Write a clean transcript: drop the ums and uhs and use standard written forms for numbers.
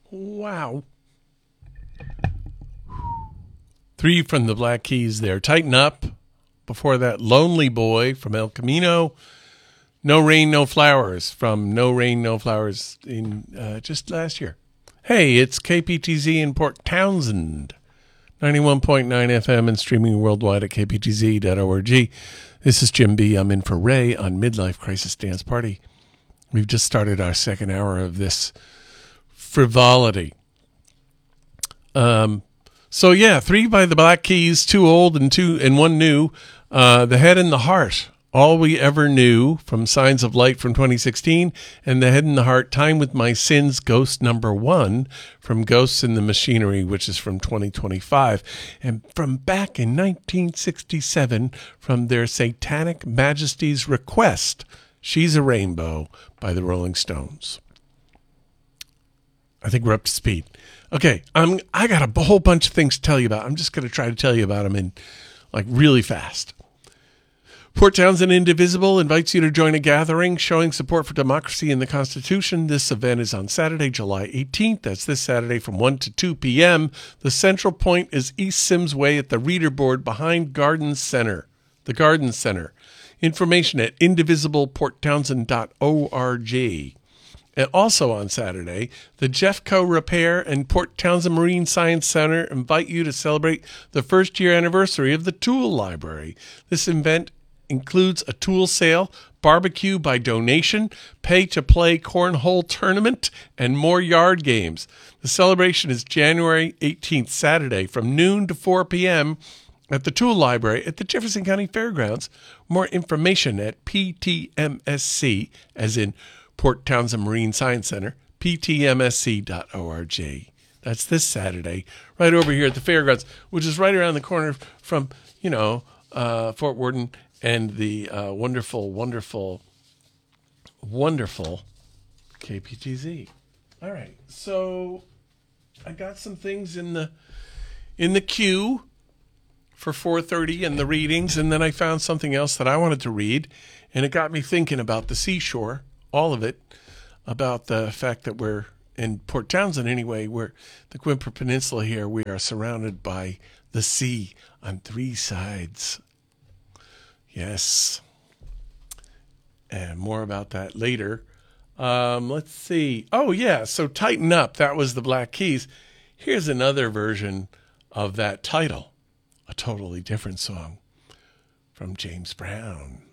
Wow. 3 from the Black Keys there. Tighten Up. Before that, Lonely Boy from El Camino. No Rain, No Flowers from No Rain, No Flowers in just last year. Hey, it's KPTZ in Port Townsend. 91.9 FM and streaming worldwide at kptz.org. This is Jim B. I'm in for Ray on Midlife Crisis Dance Party. We've just started our second hour of this frivolity. So yeah, 3 by the Black Keys, 2 old and 1 new. The Head and the Heart, All We Ever Knew from Signs of Light from 2016, and The Head and the Heart, Time with My Sins, Ghost number 1 from Ghosts in the Machinery, which is from 2025. And from back in 1967, from their Satanic Majesty's Request, She's a Rainbow by the Rolling Stones. I think we're up to speed. Okay, I got a whole bunch of things to tell you about. I'm just going to try to tell you about them in really fast. Port Townsend Indivisible invites you to join a gathering showing support for democracy and the Constitution. This event is on Saturday, July 18th. That's this Saturday from 1 to 2 p.m. The central point is East Sims Way at the Reader Board behind Garden Center. The Garden Center. Information at indivisibleporttownsend.org. And also on Saturday, the Jeffco Repair and Port Townsend Marine Science Center invite you to celebrate the first-year anniversary of the Tool Library. This event includes a tool sale, barbecue by donation, pay-to-play cornhole tournament, and more yard games. The celebration is January 18th, Saturday, from noon to 4 p.m., at the Tool Library at the Jefferson County Fairgrounds. More information at PTMSC, as in Port Townsend Marine Science Center, ptmsc.org. That's this Saturday, right over here at the Fairgrounds, which is right around the corner from, Fort Worden and the wonderful, wonderful, wonderful KPTZ. All right, so I got some things in the queue for 4:30 and the readings, and then I found something else that I wanted to read, and it got me thinking about the seashore, all of it, about the fact that we're in Port Townsend anyway, we're the Quimper Peninsula here, we are surrounded by the sea on 3 sides. Yes. And more about that later. Let's see. Oh, yeah, so Tighten Up, that was the Black Keys. Here's another version of that title, a totally different song from James Brown.